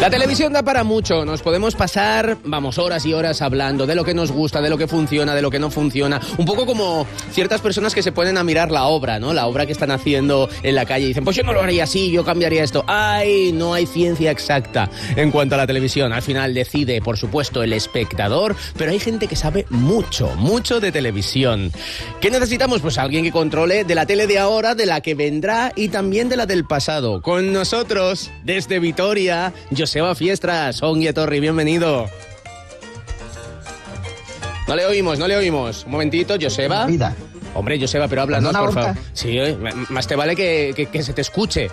La televisión da para mucho, nos podemos pasar, horas y horas hablando de lo que nos gusta, de lo que funciona, de lo que no funciona. Un poco como ciertas personas que se ponen a mirar la obra, ¿no? La obra que están haciendo en la calle y dicen, pues yo no lo haría así, yo cambiaría esto. ¡Ay! No hay ciencia exacta en cuanto a la televisión. Al final decide, por supuesto, el espectador, pero hay gente que sabe mucho, mucho de televisión. ¿Qué necesitamos? Pues alguien que controle de la tele de ahora, de la que vendrá y también de la del pasado. Con nosotros, desde Vitoria, Joseba Fiestras. Ongi etorri, bienvenido. No le oímos. Un momentito, Joseba. Vida. Hombre, Joseba, pero háblanos, por Gorka. favor. Sí, más te vale que se te escuche.